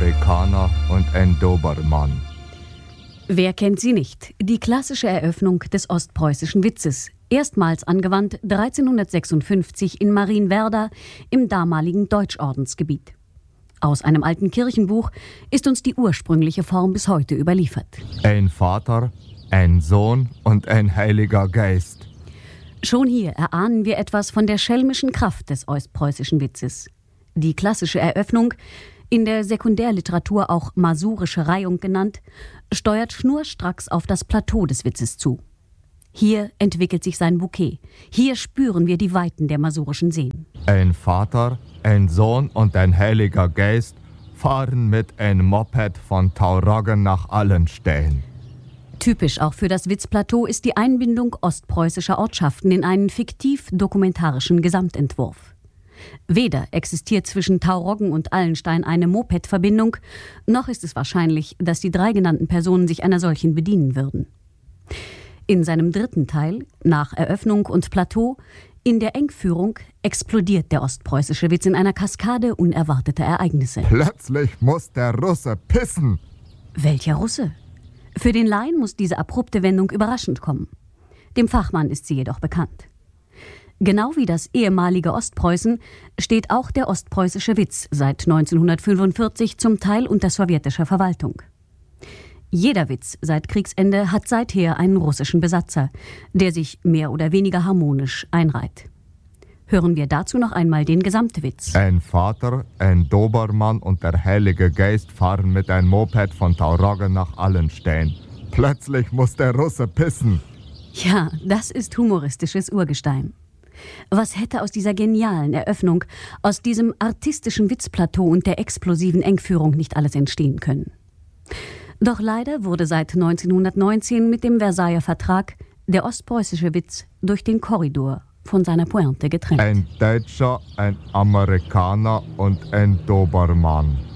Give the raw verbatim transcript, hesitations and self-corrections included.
Amerikaner und ein Dobermann. Wer kennt sie nicht? Die klassische Eröffnung des ostpreußischen Witzes. Erstmals angewandt dreizehnhundertsechsundfünfzig in Marienwerder im damaligen Deutschordensgebiet. Aus einem alten Kirchenbuch ist uns die ursprüngliche Form bis heute überliefert. Ein Vater, ein Sohn und ein Heiliger Geist. Schon hier erahnen wir etwas von der schelmischen Kraft des ostpreußischen Witzes. Die klassische Eröffnung, in der Sekundärliteratur auch masurische Reihung genannt, steuert schnurstracks auf das Plateau des Witzes zu. Hier entwickelt sich sein Bouquet. Hier spüren wir die Weiten der masurischen Seen. Ein Vater, ein Sohn und ein Heiliger Geist fahren mit einem Moped von Tauroggen nach Allenstein. Typisch auch für das Witzplateau ist die Einbindung ostpreußischer Ortschaften in einen fiktiv-dokumentarischen Gesamtentwurf. Weder existiert zwischen Tauroggen und Allenstein eine Moped-Verbindung, noch ist es wahrscheinlich, dass die drei genannten Personen sich einer solchen bedienen würden. In seinem dritten Teil, nach Eröffnung und Plateau, in der Engführung, explodiert der ostpreußische Witz in einer Kaskade unerwarteter Ereignisse. Plötzlich muss der Russe pissen. Welcher Russe? Für den Laien muss diese abrupte Wendung überraschend kommen. Dem Fachmann ist sie jedoch bekannt. Genau wie das ehemalige Ostpreußen steht auch der ostpreußische Witz seit neunzehnhundertfünfundvierzig zum Teil unter sowjetischer Verwaltung. Jeder Witz seit Kriegsende hat seither einen russischen Besatzer, der sich mehr oder weniger harmonisch einreiht. Hören wir dazu noch einmal den Gesamtwitz. Ein Vater, ein Dobermann und der Heilige Geist fahren mit einem Moped von Tauroggen nach Allenstein. Plötzlich muss der Russe pissen. Ja, das ist humoristisches Urgestein. Was hätte aus dieser genialen Eröffnung, aus diesem artistischen Witzplateau und der explosiven Engführung nicht alles entstehen können? Doch leider wurde seit neunzehnhundertneunzehn mit dem Versailler Vertrag der ostpreußische Witz durch den Korridor von seiner Pointe getrennt. Ein Deutscher, ein Amerikaner und ein Dobermann.